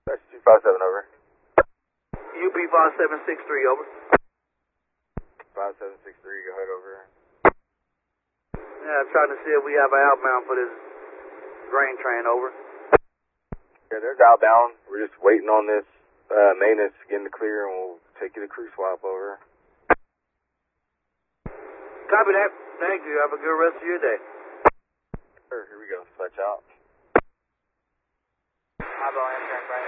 That's 257, over. UP 5763, over. 5763, go ahead, over. Yeah, I'm trying to see if we have an outbound for this grain train, over. Yeah, there's outbound. We're just waiting on this maintenance to get in the clear, and we'll take you to crew swap, over. Copy that. Thank you. Have a good rest of your day. Sure, here we go. Switch out. Outbound, Amtrak, right.